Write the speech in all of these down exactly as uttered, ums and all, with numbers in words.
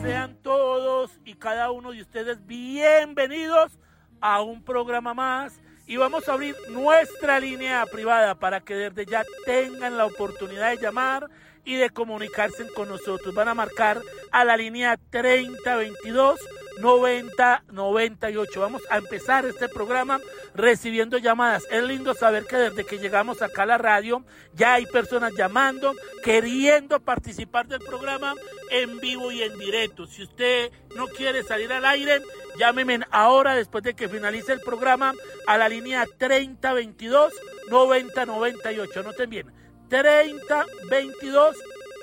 Sean todos y cada uno de ustedes bienvenidos a un programa más y vamos a abrir nuestra línea privada para que desde ya tengan la oportunidad de llamar y de comunicarse con nosotros. Van a marcar a la línea treinta veintidós noventa noventa y ocho. Vamos a empezar este programa recibiendo llamadas. Es lindo saber que desde que llegamos acá a la radio ya hay personas llamando, queriendo participar del programa en vivo y en directo. Si usted no quiere salir al aire, llámeme ahora después de que finalice el programa a la línea treinta veintidós noventa noventa y ocho. Anoten bien, treinta veintidós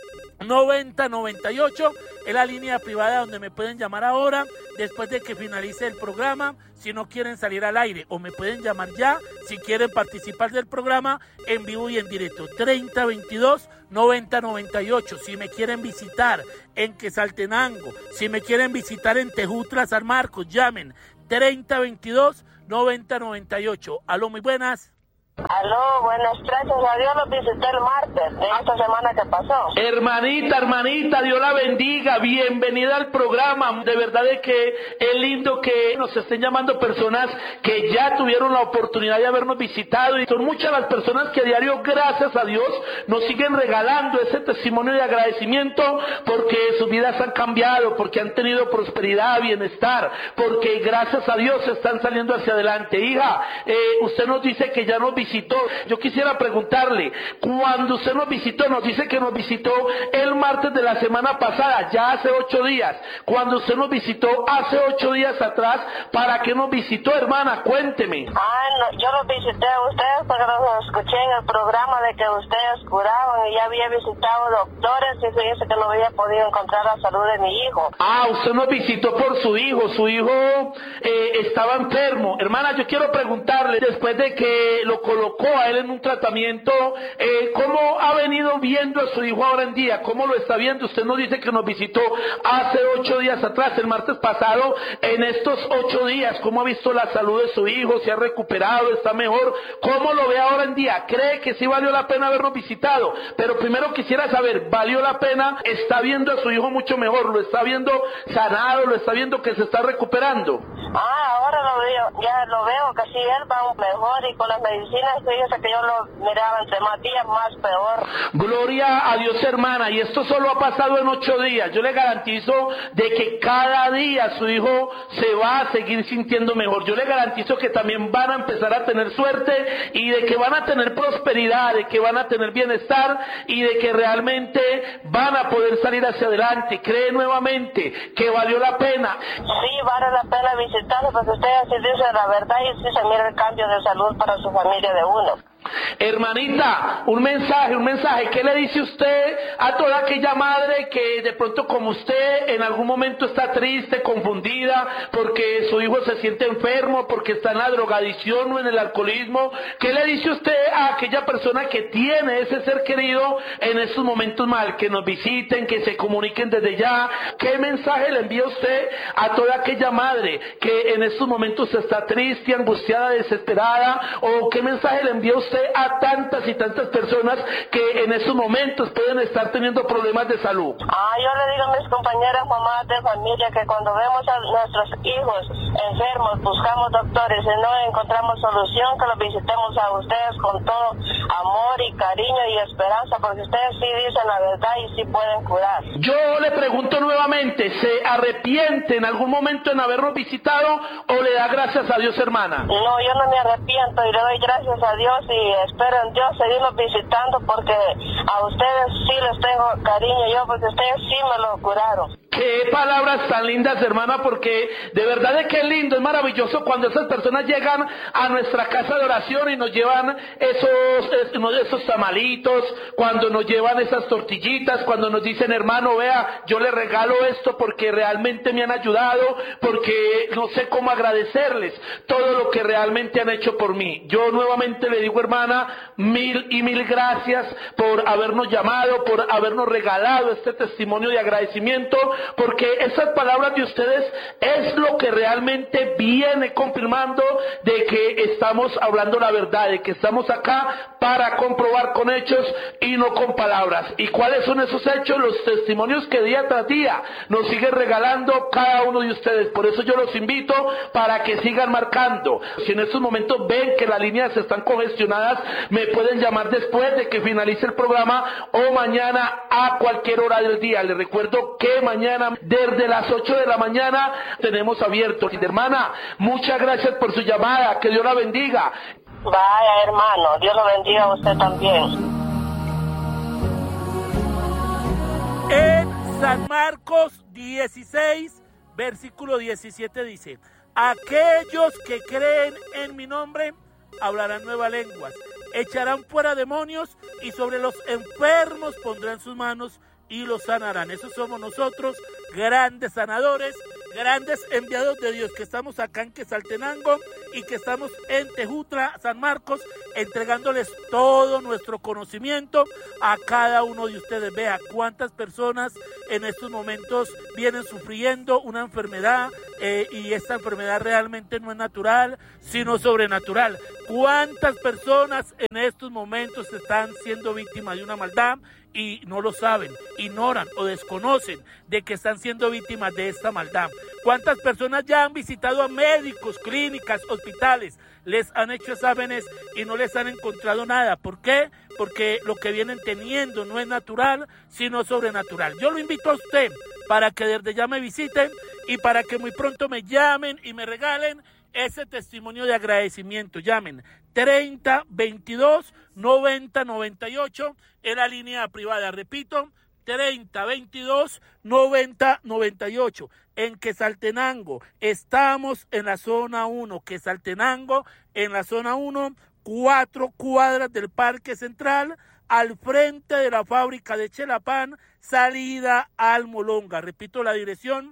noventa noventa y ocho es la línea privada donde me pueden llamar ahora después de que finalice el programa si no quieren salir al aire, o me pueden llamar ya si quieren participar del programa en vivo y en directo. Treinta veintidós noventa noventa y ocho. Si me quieren visitar en Quetzaltenango, si me quieren visitar en Tejutla, San Marcos, llamen treinta veintidós noventa noventa y ocho. Aló, muy buenas. Aló, buenas, gracias a Dios los visité el martes de esta semana que pasó. Hermanita, hermanita, Dios la bendiga, bienvenida al programa. De verdad es que es lindo que nos estén llamando personas que ya tuvieron la oportunidad de habernos visitado, y son muchas las personas que a diario, gracias a Dios, nos siguen regalando ese testimonio de agradecimiento porque sus vidas han cambiado, porque han tenido prosperidad, bienestar, porque gracias a Dios están saliendo hacia adelante. Hija, eh, usted nos dice que ya nos visitó. Yo quisiera preguntarle, cuando usted nos visitó, nos dice que nos visitó el martes de la semana pasada, ya hace ocho días. Cuando usted nos visitó hace ocho días atrás, ¿para qué nos visitó, hermana? Cuénteme. Ah, no, yo los visité a ustedes porque los escuché en el programa de que ustedes curaban y ya había visitado doctores y se dice que no había podido encontrar la salud de mi hijo. Ah, usted nos visitó por su hijo, su hijo eh, estaba enfermo. Hermana, yo quiero preguntarle, después de que lo colocó a él en un tratamiento, eh, ¿cómo ha venido viendo a su hijo ahora en día? ¿Cómo lo está viendo? Usted nos dice que nos visitó hace ocho días atrás, el martes pasado. En estos ocho días, ¿cómo ha visto la salud de su hijo? ¿Se ha recuperado? ¿Está mejor? ¿Cómo lo ve ahora en día? ¿Cree que sí valió la pena habernos visitado? Pero primero quisiera saber, ¿valió la pena? ¿Está viendo a su hijo mucho mejor? ¿Lo está viendo sanado? ¿Lo está viendo que se está recuperando? Ah, ahora lo veo, ya lo veo que sí, él va mejor y con las medicinas, fíjese que yo lo miraba entre más días, más peor. Gloria a Dios, hermana, y esto solo ha pasado en ocho días. Yo le garantizo de que cada día su hijo se va a seguir sintiendo mejor. Yo le garantizo que también van a empezar a tener suerte y de que van a tener prosperidad, de que van a tener bienestar y de que realmente van a poder salir hacia adelante. Cree nuevamente que valió la pena. Sí, vale la pena visitarlo porque ustedes sí dicen la verdad y sí se mira el cambio de salud para su familia de uno. Hermanita, un mensaje, un mensaje. ¿Qué le dice usted a toda aquella madre que de pronto, como usted, en algún momento está triste, confundida, porque su hijo se siente enfermo, porque está en la drogadicción o en el alcoholismo? ¿Qué le dice usted a aquella persona que tiene ese ser querido en estos momentos mal? Que nos visiten, que se comuniquen desde ya. ¿Qué mensaje le envía usted a toda aquella madre que en estos momentos está triste, angustiada, desesperada? ¿O qué mensaje le envía usted a tantas y tantas personas que en esos momentos pueden estar teniendo problemas de salud? Ah, yo le digo a mis compañeras mamás de familia que cuando vemos a nuestros hijos enfermos, buscamos doctores y no encontramos solución, que los visitemos a ustedes con todo amor y cariño y esperanza, porque ustedes sí dicen la verdad y sí pueden curar. Yo le pregunto nuevamente, ¿se arrepiente en algún momento en habernos visitado o le da gracias a Dios, hermana? No, yo no me arrepiento y le doy gracias a Dios y espero en Dios seguirlos visitando porque a ustedes sí les tengo cariño yo, porque ustedes sí me lo curaron. Qué palabras tan lindas, hermana, porque de verdad es que es lindo, es maravilloso cuando esas personas llegan a nuestra casa de oración y nos llevan esos, esos tamalitos, cuando nos llevan esas tortillitas, cuando nos dicen, hermano, vea, yo le regalo esto porque realmente me han ayudado, porque no sé cómo agradecerles todo lo que realmente han hecho por mí. Yo nuevamente le digo, hermana, mil y mil gracias por habernos llamado, por habernos regalado este testimonio de agradecimiento, porque porque esas palabras de ustedes es lo que realmente viene confirmando de que estamos hablando la verdad, de que estamos acá para comprobar con hechos y no con palabras. ¿Y cuáles son esos hechos? Los testimonios que día tras día nos sigue regalando cada uno de ustedes. Por eso yo los invito para que sigan marcando. Si en estos momentos ven que las líneas están congestionadas, me pueden llamar después de que finalice el programa o mañana a cualquier hora del día. Les recuerdo que mañana desde las ocho de la mañana tenemos abierto. Hermana, muchas gracias por su llamada, que Dios la bendiga. Vaya, hermano, Dios lo bendiga a usted también. En San Marcos dieciséis, versículo diecisiete dice: aquellos que creen en mi nombre hablarán nuevas lenguas, echarán fuera demonios y sobre los enfermos pondrán sus manos y los sanarán. Esos somos nosotros, grandes sanadores, grandes enviados de Dios, que estamos acá en Quetzaltenango y que estamos en Tejutla, San Marcos, entregándoles todo nuestro conocimiento a cada uno de ustedes. Vea cuántas personas en estos momentos vienen sufriendo una enfermedad eh, y esta enfermedad realmente no es natural, sino sobrenatural. Cuántas personas en estos momentos están siendo víctimas de una maldad y no lo saben, ignoran o desconocen de que están siendo víctimas de esta maldad. ¿Cuántas personas ya han visitado a médicos, clínicas, hospitales, les han hecho exámenes y no les han encontrado nada? ¿Por qué? Porque lo que vienen teniendo no es natural, sino sobrenatural. Yo lo invito a usted para que desde ya me visiten y para que muy pronto me llamen y me regalen ese testimonio de agradecimiento. Llamen treinta, veintidós, noventa, noventa y ocho en la línea privada. Repito, treinta, veintidós, noventa, noventa y ocho. En Quetzaltenango, estamos en la zona uno. Quetzaltenango, en la zona uno, cuatro cuadras del Parque Central, al frente de la fábrica de Chelapán, salida al Molonga. Repito la dirección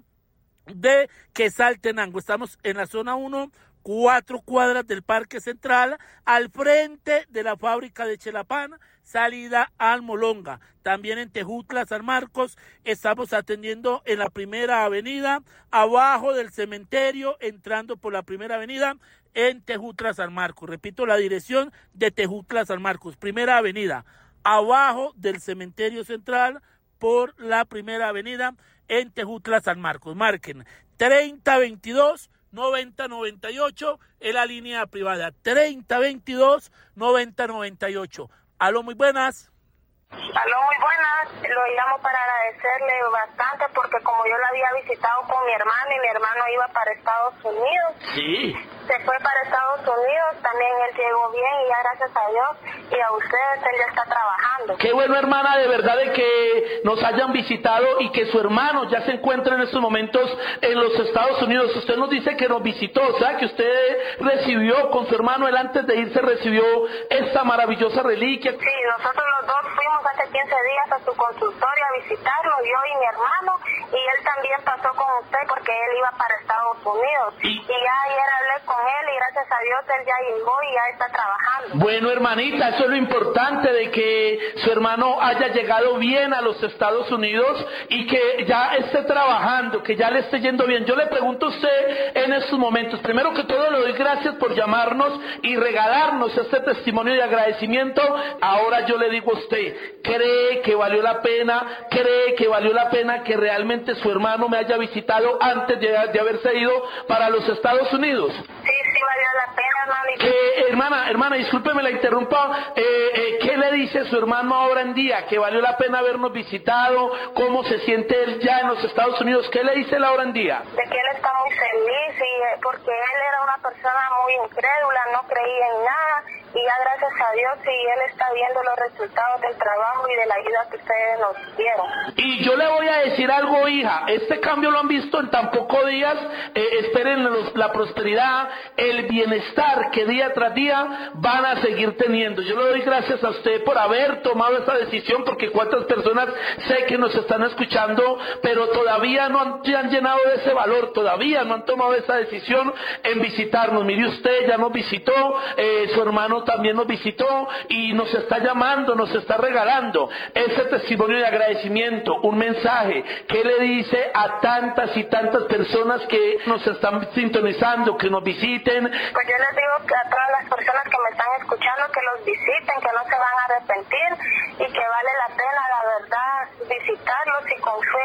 de Quetzaltenango. Estamos en la zona uno, cuatro cuadras del Parque Central, al frente de la fábrica de Chelapán, salida al Molonga. También en Tejutla, San Marcos, estamos atendiendo en la Primera Avenida, abajo del cementerio, entrando por la Primera Avenida, en Tejutla, San Marcos. Repito la dirección de Tejutla, San Marcos, Primera Avenida, abajo del cementerio central, por la Primera Avenida, en Tejutla, San Marcos. Marquen treinta, veintidós, noventa, noventa y ocho en la línea privada. treinta, veintidós, noventa, noventa y ocho. Aló, muy buenas. Aló, muy buenas. Lo llamo para agradecerle bastante porque como yo lo había visitado con mi hermano y mi hermano iba para Estados Unidos. Sí. Se fue para Estados Unidos, también él llegó bien y ya gracias a Dios y a ustedes él ya está trabajando. Qué bueno, hermana, de verdad de que nos hayan visitado y que su hermano ya se encuentra en estos momentos en los Estados Unidos. Usted nos dice que nos visitó, o sea, que usted recibió con su hermano, él antes de irse recibió esta maravillosa reliquia. Sí, nosotros los dos fuimos hace quince días a su consultorio a visitarlo, yo y mi hermano, y él también pasó con usted porque él iba para Estados Unidos. Y, y ya ayer hablé con él y gracias a Dios él ya llegó y ya está trabajando. Bueno, hermanita, eso es lo importante de que su hermano haya llegado bien a los Estados Unidos y que ya esté trabajando, que ya le esté yendo bien. Yo le pregunto a usted en estos momentos, primero que todo le doy gracias por llamarnos y regalarnos este testimonio de agradecimiento. Ahora yo le digo a usted, ¿cree que valió la pena? ¿Cree que valió la pena que realmente su hermano me haya visitado antes de, de haberse ido para los Estados Unidos? Sí, sí valió la pena, hermano. Que, hermana, hermana, discúlpeme la interrumpa, eh, eh, ¿qué le dice su hermano ahora en día? ¿Que valió la pena habernos visitado? ¿Cómo se siente él ya en los Estados Unidos? ¿Qué le dice él ahora en día? De que él está muy feliz y porque él era una persona muy incrédula, no creía en nada y ya gracias a Dios sí él está viendo los resultados del trabajo y de la ayuda que ustedes nos dieron. Y yo le voy a decir algo, hija, este cambio lo han visto en tan pocos días, eh, esperen los, la prosperidad, el bienestar que día tras día van a seguir teniendo. Yo le doy gracias a usted por haber tomado esta decisión, porque cuántas personas sé que nos están escuchando, pero todavía no han, se han llenado de ese valor, todavía no han tomado esa decisión en visitarnos. Mire usted, ya nos visitó, eh, su hermano también nos visitó y nos está llamando, nos está regalando ese testimonio de agradecimiento, un mensaje que le dice a tantas y tantas personas que nos están sintonizando, que nos visiten. Pues yo les digo que a todas las personas que me están escuchando que los visiten, que no se van a arrepentir y que vale la pena, la verdad, visitarlos y con fe